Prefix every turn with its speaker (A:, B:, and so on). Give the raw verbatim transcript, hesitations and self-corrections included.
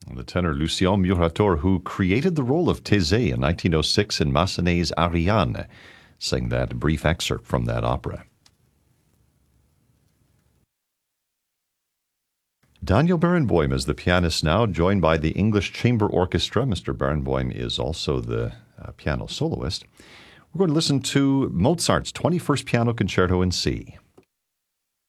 A: The tenor Lucien Murator, who created the role of Thésée in nineteen oh six in Massenet's Ariane, sang that brief excerpt from that opera. Daniel Barenboim is the pianist now, joined by the English Chamber Orchestra. Mister Barenboim is also the uh, piano soloist. We're going to listen to Mozart's twenty-first Piano Concerto in C.